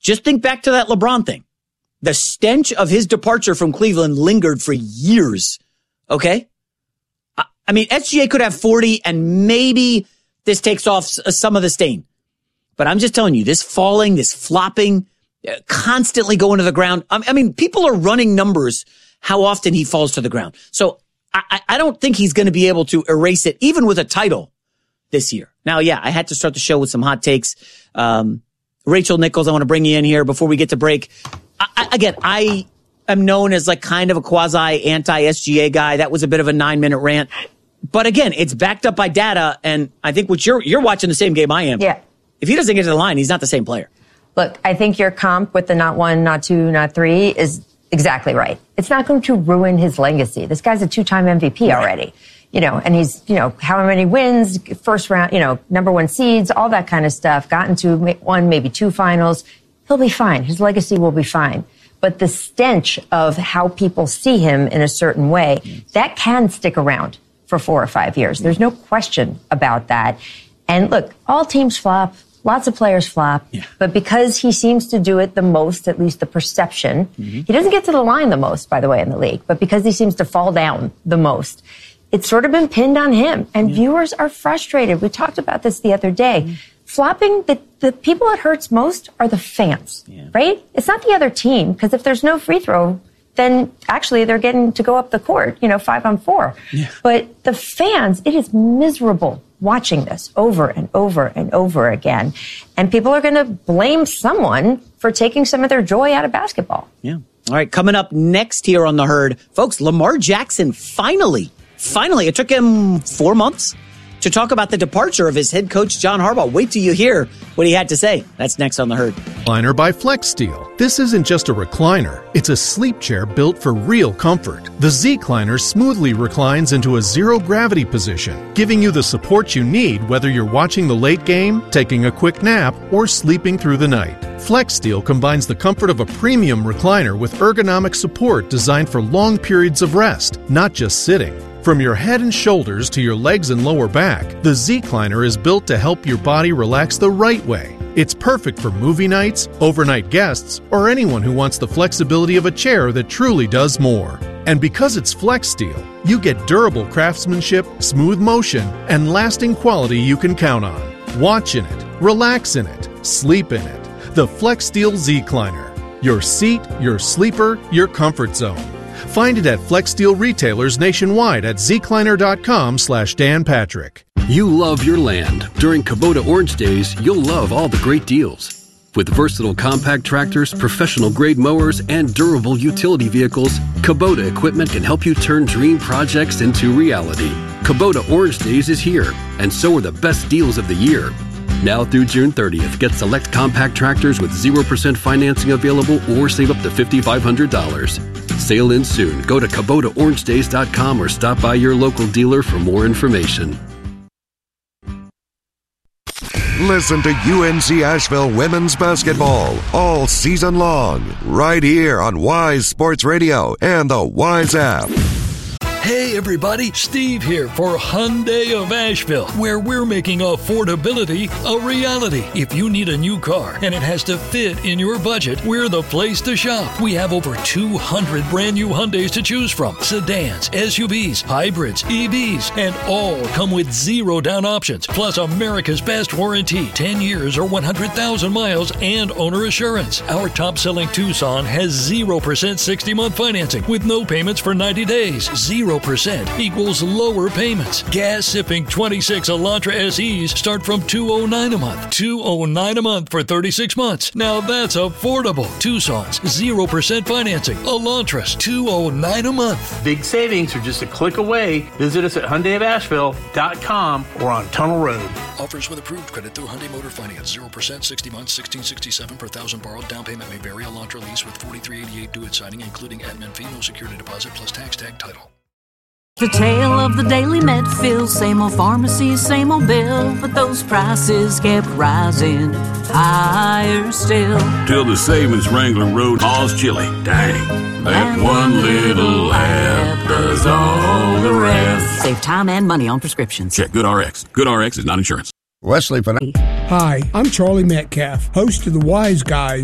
Just think back to that LeBron thing. The stench of his departure from Cleveland lingered for years. Okay? I mean, SGA could have 40 and maybe this takes off some of the stain. But I'm just telling you, this falling, this flopping, constantly going to the ground. I mean, people are running numbers how often he falls to the ground. So I don't think he's going to be able to erase it, even with a title this year. Now, yeah, I had to start the show with some hot takes. Rachel Nichols, I want to bring you in here before we get to break. I am known as like kind of a quasi anti-SGA guy. That was a bit of a 9-minute rant. But again, it's backed up by data. And I think what you're watching the same game I am. Yeah. If he doesn't get to the line, he's not the same player. Look, I think your comp with the not 1, not 2, not 3 is exactly right. It's not going to ruin his legacy. This guy's a 2-time MVP already. And he's, how many wins, first round, number 1 seeds, all that kind of stuff, gotten to 1, maybe 2 finals. He'll be fine. His legacy will be fine. But the stench of how people see him in a certain way, that can stick around for 4 or 5 years. There's no question about that. And look, all teams flop. Lots of players flop. Yeah. But because he seems to do it the most, at least the perception, he doesn't get to the line the most, by the way, in the league. But because he seems to fall down the most, it's sort of been pinned on him. And viewers are frustrated. We talked about this the other day. Flopping, the people it hurts most are the fans, right? It's not the other team, because if there's no free throw, then actually they're getting to go up the court, 5-on-4. Yeah. But the fans, it is miserable watching this over and over and over again. And people are going to blame someone for taking some of their joy out of basketball. Yeah. All right, coming up next here on The Herd, folks, Lamar Jackson finally, it took him 4 months to talk about the departure of his head coach, John Harbaugh. Wait till you hear what he had to say. That's next on The Herd. Recliner by FlexSteel. This isn't just a recliner. It's a sleep chair built for real comfort. The Z-Cliner smoothly reclines into a zero-gravity position, giving you the support you need whether you're watching the late game, taking a quick nap, or sleeping through the night. FlexSteel combines the comfort of a premium recliner with ergonomic support designed for long periods of rest, not just sitting. From your head and shoulders to your legs and lower back, the Z-Cliner is built to help your body relax the right way. It's perfect for movie nights, overnight guests, or anyone who wants the flexibility of a chair that truly does more. And because it's FlexSteel, you get durable craftsmanship, smooth motion, and lasting quality you can count on. Watch in it, relax in it, sleep in it. The FlexSteel Z-Cliner. Your seat, your sleeper, your comfort zone. Find it at FlexSteel retailers nationwide at zcliner.com/Dan Patrick. You love your land. During Kubota Orange Days, you'll love all the great deals. With versatile compact tractors, professional-grade mowers, and durable utility vehicles, Kubota equipment can help you turn dream projects into reality. Kubota Orange Days is here, and so are the best deals of the year. Now through June 30th, get select compact tractors with 0% financing available or save up to $5,500. Sale ends soon. Go to KubotaOrangeDays.com or stop by your local dealer for more information. Listen to UNC Asheville women's basketball all season long, right here on Wise Sports Radio and the Wise app. Hey everybody, Steve here for Hyundai of Asheville, where we're making affordability a reality. If you need a new car and it has to fit in your budget, we're the place to shop. We have over 200 brand new Hyundais to choose from. Sedans, SUVs, hybrids, EVs, and all come with 0 down options, plus America's best warranty, 10 years or 100,000 miles, and owner assurance. Our top-selling Tucson has 0% 60-month financing with no payments for 90 days. 0% equals lower payments. Gas-sipping 26 Elantra SEs start from $209 a month. $209 a month for 36 months. Now that's affordable. Tucson's 0% financing. Elantras $209 a month. Big savings are just a click away. Visit us at HyundaiofAsheville.com or on Tunnel Road. Offers with approved credit through Hyundai Motor Finance. 0% 60 months, $1,667 per $1,000 borrowed. Down payment may vary. Elantra lease with $43.88 due at signing, including admin fee, no security deposit, plus tax tag title. The tale of the Daily Medfield, same old pharmacy, same old bill, but those prices kept rising higher still. Till the savings Wrangler Road all's chilly. Dang, that one little app does all the rest. Save time and money on prescriptions. Check GoodRx. GoodRx is not insurance. Wesley. Hi, I'm Charlie Metcalf, host of The Wise Guys